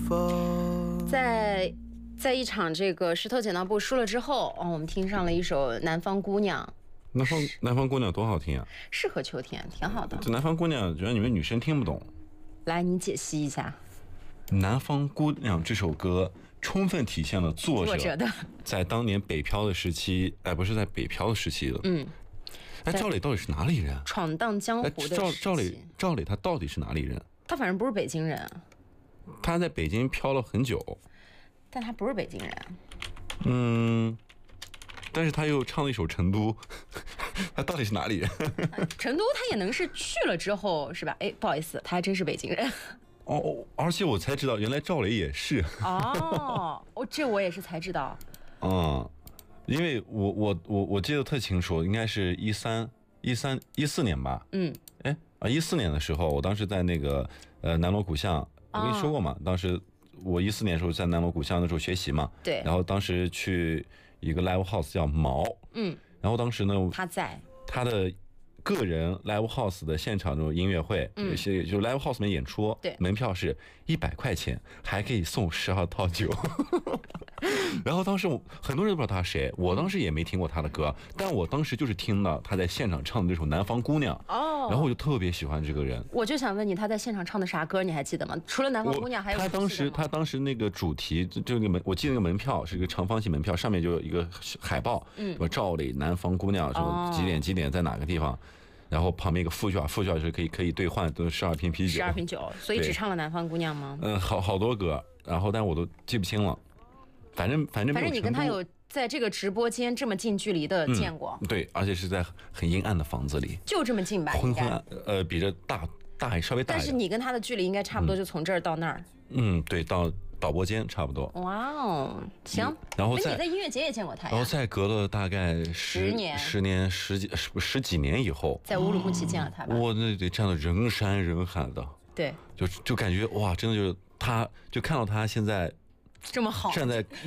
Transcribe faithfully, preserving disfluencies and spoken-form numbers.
在在一场这个石头剪刀布输了之后，哦，我们听上了一首《南方姑娘》。 南方南方姑娘多好听啊！ 适合秋天，挺好的。 这南方姑娘，主要你们女生听不懂。 来，你解析一下。 南方姑娘这首歌充分体现了作者, 作者的在当年北漂的时期，哎，不是在北漂的时期了。嗯。哎，赵磊到底是哪里人？ 闯荡江湖的时期。 赵赵磊赵磊他到底是哪里人？ 他反正不是北京人。 他在北京漂了很久， 但他不是北京人。 嗯。但是他又唱了一首《成都》，他到底是哪里人？ 成都他也能是去了之后是吧？哎，不好意思，他还真是北京人。 哦，而且我才知道，原来赵磊也是。 哦，哦，这我也是才知道。 嗯，因为我我我我记得特清楚，应该是一三一三一四年吧。嗯。哎啊，一四年的时候，我当时在那个呃南锣鼓巷，我跟你说过嘛，哦、当时我一四年的时候在南锣鼓巷的时候学习嘛。 对。 然后当时去一个 live house 叫毛。嗯。然后当时呢， 他在他的个人 live house 的现场这种音乐会，嗯，有些就 live house 里面演出， 对， 门票是一百块钱，还可以送十二套酒。然后当时我很多人都不知道他谁，我当时也没听过他的歌，但我当时就是听到他在现场唱的这首《南方姑娘》哦，然后我就特别喜欢这个人。 我就想问你，他在现场唱的啥歌？你还记得吗？除了《南方姑娘》，还有他当时他当时那个主题就那个门，我记得那个门票是一个长方形门票，上面就有一个海报，嗯，什么赵磊《南方姑娘》什么几点几点在哪个地方。然后旁边一个副券，副券是可以可以兑换，都十二瓶啤酒， 十二瓶酒，所以只唱了《南方姑娘》吗？ 嗯，好好多歌，然后但我都记不清了。反正反正反正你跟他有在这个直播间这么近距离的见过， 嗯、对，而且是在很阴暗的房子里， 就这么近吧？ 昏昏暗，呃，比这大大还稍微大一点。 但是你跟他的距离应该差不多，就从这儿到那儿。 嗯，对，到导播间差不多。 哇哦，行。嗯、 然后在你在音乐节也见过他呀？ 然后再隔了大概十年、 十年、十几十十几年以后， 在乌鲁木齐见了他吧？ 我那得站得人山人海的。 对， 就就感觉哇，真的就是他，就看到他现在这么好， 站在。